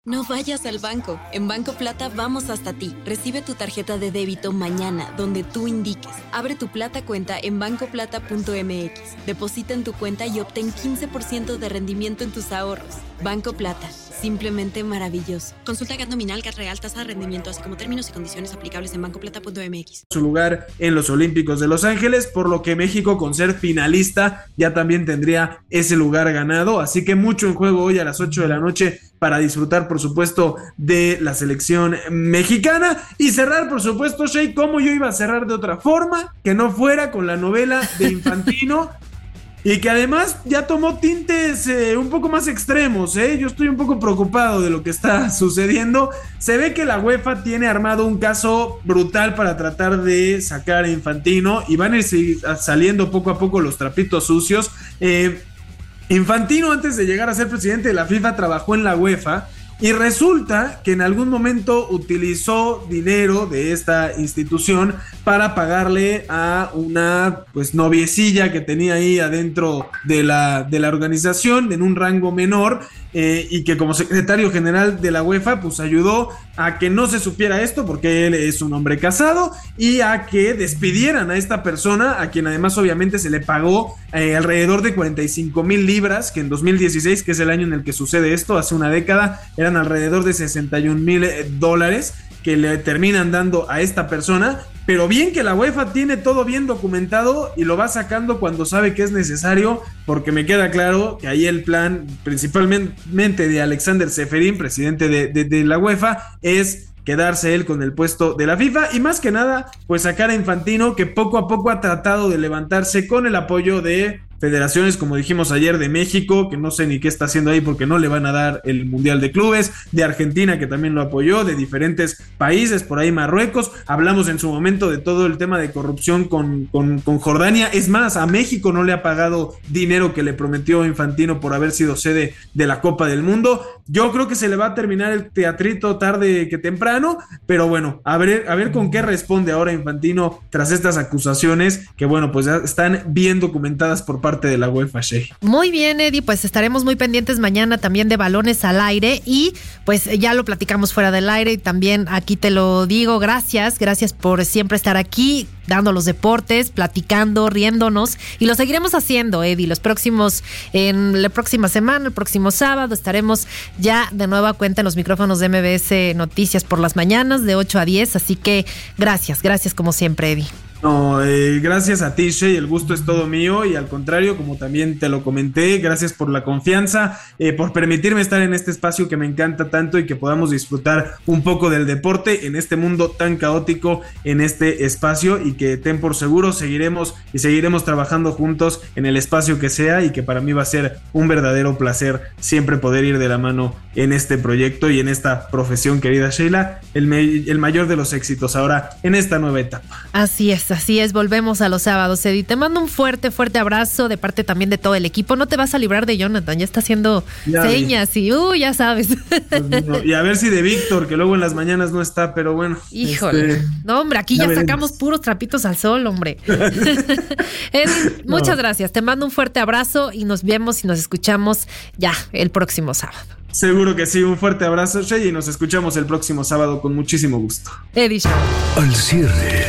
No vayas al banco. En Banco Plata vamos hasta ti. Recibe tu tarjeta de débito mañana, donde tú indiques. Abre tu Plata cuenta en bancoplata.mx. Deposita en tu cuenta y obtén 15% de rendimiento en tus ahorros. Banco Plata. Simplemente maravilloso. Consulta GAT nominal, GAT real, tasa de rendimiento, así como términos y condiciones aplicables en bancoplata.mx. Su lugar en los Olímpicos de Los Ángeles, por lo que México, con ser finalista, ya también tendría ese lugar ganado. Así que mucho en juego hoy a las 8 de la noche para disfrutar, por supuesto, de la selección mexicana. Y cerrar, por supuesto, Shea, como yo iba a cerrar de otra forma, que no fuera con la novela de Infantino. Y que además ya tomó tintes un poco más extremos, ¿eh? Yo estoy un poco preocupado de lo que está sucediendo. Se ve que la UEFA tiene armado un caso brutal para tratar de sacar a Infantino y van a ir saliendo poco a poco los trapitos sucios. Infantino, antes de llegar a ser presidente de la FIFA, trabajó en la UEFA. Y resulta que en algún momento utilizó dinero de esta institución para pagarle a una noviecilla que tenía ahí adentro de la organización en un rango menor, y que como secretario general de la UEFA pues ayudó a que no se supiera esto porque él es un hombre casado y a que despidieran a esta persona, a quien además obviamente se le pagó alrededor de 45,000 libras, que en 2016, que es el año en el que sucede esto, hace una década, eran alrededor de $61,000 que le terminan dando a esta persona. Pero bien que la UEFA tiene todo bien documentado y lo va sacando cuando sabe que es necesario, porque me queda claro que ahí el plan principalmente de Alexander Ceferin, presidente de la UEFA, es quedarse él con el puesto de la FIFA y más que nada pues sacar a Infantino, que poco a poco ha tratado de levantarse con el apoyo de federaciones, como dijimos ayer, de México, que no sé ni qué está haciendo ahí porque no le van a dar el Mundial de Clubes, de Argentina, que también lo apoyó, de diferentes países, por ahí Marruecos. Hablamos en su momento de todo el tema de corrupción con Jordania. Es más, a México no le ha pagado dinero que le prometió Infantino por haber sido sede de la Copa del Mundo. Yo creo que se le va a terminar el teatrito tarde que temprano, pero bueno, a ver con qué responde ahora Infantino tras estas acusaciones que, bueno, pues ya están bien documentadas por parte de la UEFA, Shea. Muy bien, Eddie, pues estaremos muy pendientes mañana también de balones al aire y pues ya lo platicamos fuera del aire y también aquí te lo digo, gracias por siempre estar aquí dando los deportes, platicando, riéndonos y lo seguiremos haciendo, Eddie. En la próxima semana, el próximo sábado estaremos ya de nueva cuenta en los micrófonos de MBS Noticias por las mañanas de 8 a 10, así que gracias como siempre, Eddie. No, gracias a ti, Shea, el gusto es todo mío y al contrario, como también te lo comenté, gracias por la confianza, por permitirme estar en este espacio que me encanta tanto y que podamos disfrutar un poco del deporte en este mundo tan caótico, en este espacio, y que ten por seguro seguiremos trabajando juntos en el espacio que sea, y que para mí va a ser un verdadero placer siempre poder ir de la mano en este proyecto y en esta profesión, querida Sheila, el mayor de los éxitos ahora en esta nueva etapa. Así es, volvemos a los sábados, Eddie. Te mando un fuerte abrazo de parte también de todo el equipo. No te vas a librar de Jonathan, ya está haciendo señas y ya sabes. Pues no, y a ver si de Víctor, que luego en las mañanas no está, pero bueno. Híjole. No, hombre, aquí ya sacamos puros trapitos al sol, hombre. Eddie, muchas gracias. Te mando un fuerte abrazo y nos vemos y nos escuchamos ya el próximo sábado. Seguro que sí, un fuerte abrazo, Shea, y nos escuchamos el próximo sábado con muchísimo gusto. Eddie Show. Al cierre.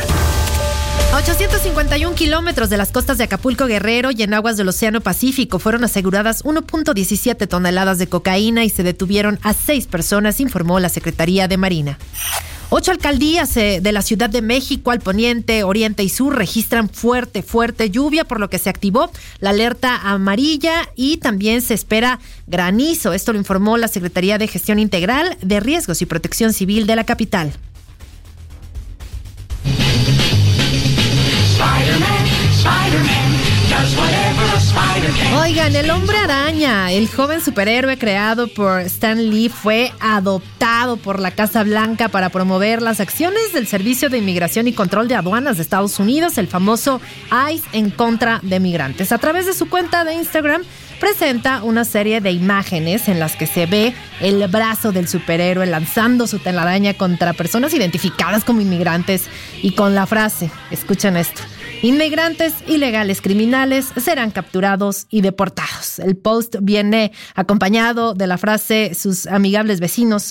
851 kilómetros de las costas de Acapulco, Guerrero y en aguas del Océano Pacífico fueron aseguradas 1.17 toneladas de cocaína y se detuvieron a 6 personas, informó la Secretaría de Marina. 8 alcaldías de la Ciudad de México, al poniente, oriente y sur, registran fuerte lluvia, por lo que se activó la alerta amarilla y también se espera granizo. Esto lo informó la Secretaría de Gestión Integral de Riesgos y Protección Civil de la capital. Oigan, el Hombre Araña, el joven superhéroe creado por Stan Lee, fue adoptado por la Casa Blanca para promover las acciones del Servicio de Inmigración y Control de Aduanas de Estados Unidos, el famoso ICE, en contra de migrantes. A través de su cuenta de Instagram presenta una serie de imágenes en las que se ve el brazo del superhéroe lanzando su telaraña contra personas identificadas como inmigrantes y con la frase, escuchen esto: Inmigrantes ilegales criminales serán capturados y deportados. El post viene acompañado de la frase: sus amigables vecinos